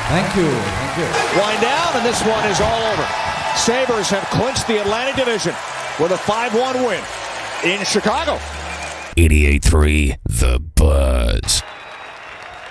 Thank you. Thank you. Wind down, and this one is all over. Sabres have clinched the Atlantic Division with a 5-1 win in Chicago. 88.3 The Buzz.